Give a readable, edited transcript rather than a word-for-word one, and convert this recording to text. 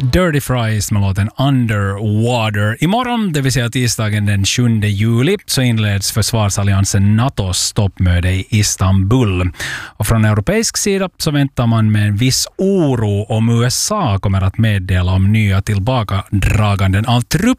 Dirty Fries med låten Underwater. Imorgon, det vill säga tisdagen den 7 juli, så inleds försvarsalliansen NATOs toppmöte i Istanbul. Och från europeisk sida så väntar man med en viss oro om USA kommer att meddela om nya tillbakadraganden av trupp